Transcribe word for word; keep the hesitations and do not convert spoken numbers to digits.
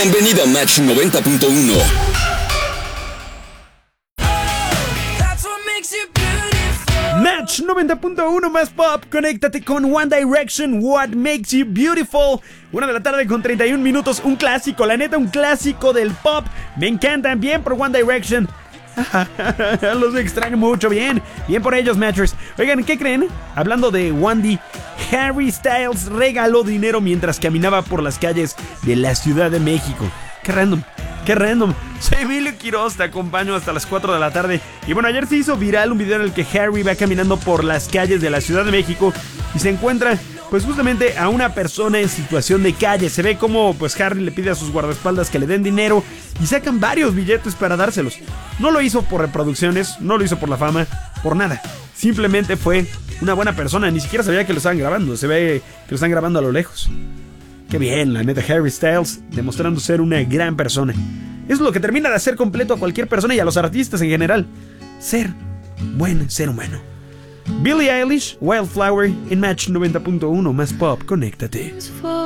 Bienvenido a Match noventa punto uno. Match noventa punto uno más pop. Conéctate con One Direction, What Makes You Beautiful. Una de la tarde con treinta y un minutos. Un clásico, la neta, un clásico del pop. Me encantan, bien por One Direction. Los extraño mucho, bien. Bien por ellos, Matchers. Oigan, ¿qué creen? Hablando de Wandy, Harry Styles regaló dinero mientras caminaba por las calles de la Ciudad de México. Qué random. ¡Qué random! Soy Emilio Quiroz, te acompaño hasta las cuatro de la tarde. Y bueno, ayer se hizo viral un video en el que Harry va caminando por las calles de la Ciudad de México y se encuentra, pues justamente a una persona en situación de calle. Se ve como, pues Harry le pide a sus guardaespaldas que le den dinero y sacan varios billetes para dárselos. No lo hizo por reproducciones, no lo hizo por la fama, por nada. Simplemente fue una buena persona, ni siquiera sabía que lo estaban grabando, se ve que lo están grabando a lo lejos. Qué bien, la neta, Harry Styles demostrando ser una gran persona. Es lo que termina de hacer completo a cualquier persona y a los artistas en general. Ser buen ser humano. Billie Eilish, Wildflower en Match noventa punto uno más pop. Conéctate.